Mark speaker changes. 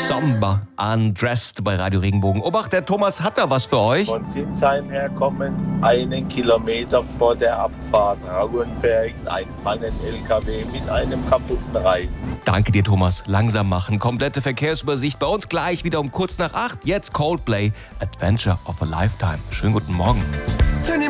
Speaker 1: Somber Undressed bei Radio Regenbogen. Obacht, der Thomas hat da was für euch.
Speaker 2: Von Sinsheim herkommen, 1 Kilometer vor der Abfahrt Rauenberg, ein Pannen-LKW mit einem kaputten Reifen.
Speaker 1: Danke dir, Thomas. Langsam machen. Komplette Verkehrsübersicht bei uns gleich wieder um kurz nach 8. Jetzt Coldplay, Adventure of a Lifetime. Schönen guten Morgen.